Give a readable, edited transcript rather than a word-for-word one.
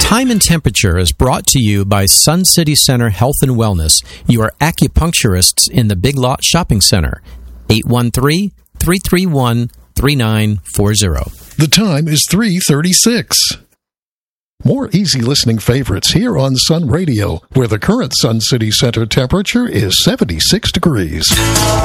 Time and temperature is brought to you by Sun City Center Health and Wellness, your acupuncturists in the Big Lot Shopping Center. 813-331-3940. The time is 3:36. More easy listening favorites here on Sun Radio, where the current Sun City Center temperature is 76 degrees.